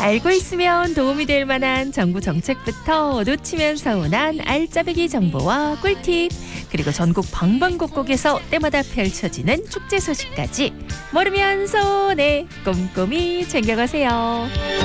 알고 있으면 도움이 될 만한 정부 정책부터 놓치면 서운한 알짜배기 정보와 꿀팁, 그리고 전국 방방곡곡에서 때마다 펼쳐지는 축제 소식까지 모르면 손에 꼼꼼히 챙겨가세요.